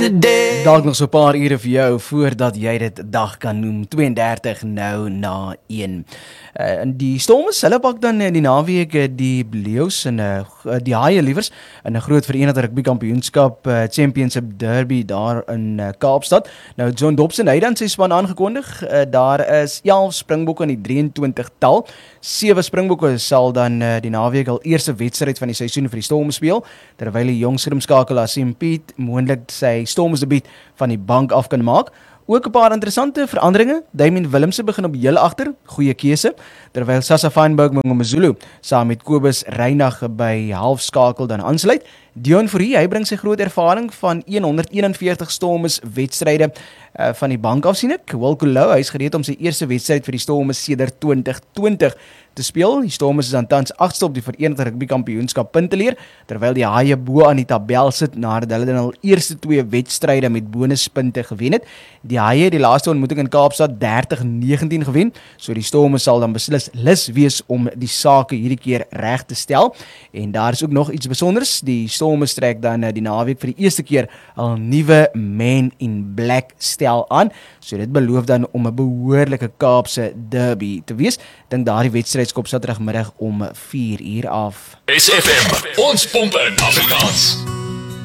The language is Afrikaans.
Dalk nog so 'n paar ure vir jou voordat jy dit dag kan noem. 32 nou na 1. Die Stormers, hulle pak dan die naweek die Leeu's en die Haie liewers in 'n groot Verenigde Rugby Kampioenskap Championship Derby daar in Kaapstad. Nou John Dobson het dan sy span aangekondig. Daar is 11 Springbokke in die 23 tal. 7 Springbokke sal dan die naweek al eerste wedstryd van die seisoen vir die Stormers speel, terwyl die jong skrimskakel Asim Piet moontlik sy Stormers debuut van die bank af kan maak. Ook 'n paar interessante veranderinge. Damien Willemse begin op heel agter, goeie keuse, terwyl Sasa Feinberg Mngomezulu saam met Kobus Reinagh by halfskakel dan aansluit. Dion Fourie, hy bring sy groot ervaring van 141 Stormers wedstryde van die bank af, sien ek. Wilco Louw, hy is gereed om sy eerste wedstryd vir die Stormers sedert 2020 te speel. Die Stormers is aan tans 8ste op die Verenigde Rugby Kampioenskap punteleer, terwyl die Haie bo aan die tabel sit nadat hulle dan al eerste 2 wedstryde met bonuspunte gewen het. Die Haie het die laaste ontmoeting in Kaapstad 30-19 gewen, so die Stormers sal dan beslis lus wees om die sake hierdie keer reg te stel. En daar is ook nog iets besonders. Die Stormers trek dan die naweek vir die eerste keer al nuwe Man in Black stel aan. So dit beloof dan om 'n behoorlike Kaapse derby te wees. Dink daardie wedstryd skop Saterdagmiddag om 4 uur af. SFM, ons pomp in Afrikaans.